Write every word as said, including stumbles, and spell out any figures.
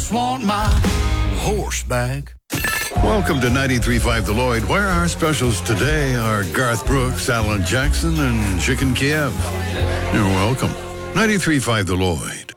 just want my horse back. Welcome to ninety-three point five The Lloyd, where our specials today are Garth Brooks, Alan Jackson, and Chicken Kiev. You're welcome. ninety-three point five The Lloyd.